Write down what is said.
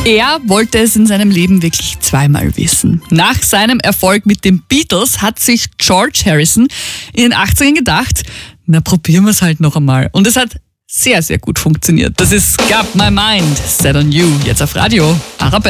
Er wollte es in seinem Leben wirklich zweimal wissen. Nach seinem Erfolg mit den Beatles hat sich George Harrison in den 80ern gedacht, na probieren wir es halt noch einmal. Und es hat sehr, sehr gut funktioniert. Das ist Got My Mind, Set on You, jetzt auf Radio Arabella.